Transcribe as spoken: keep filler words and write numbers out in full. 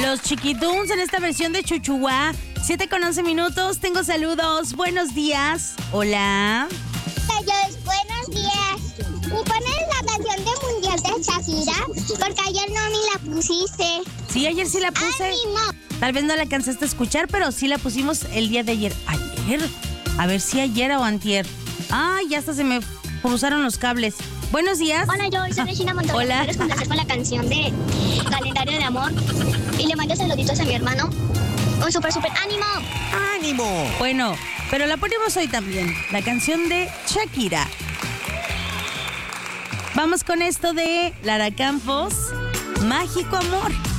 Los Chiquituns en esta versión de Chuchuá. siete con once minutos. Tengo saludos. Buenos días. Hola. Ellos, buenos días. ¿Me pones la canción de Mundial de Shakira? Porque ayer no ni la pusiste. Sí, ayer sí la puse. ¡Ánimo! Tal vez no la alcanzaste a escuchar, pero sí la pusimos el día de ayer. ¿Ayer? A ver si ayer o antier. Ay, ya hasta se me cruzaron los cables. Buenos días. Hola, yo soy Regina Montoya. Hola. Quiero complacer con la canción de Calendario de Amor. Y le mando saluditos a mi hermano. Un súper, súper ánimo. ¡Ánimo! Bueno, pero la ponemos hoy también. La canción de Shakira. Vamos con esto de Lara Campos. Mágico Amor.